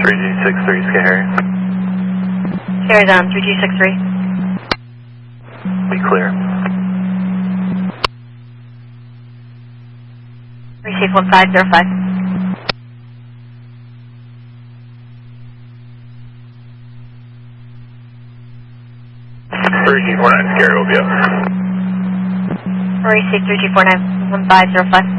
3G63, Sky Harrier. Sierra down, 3G63. Be clear. Receive 1505. G49, Sierra will be up. Receive 3G49, 1505.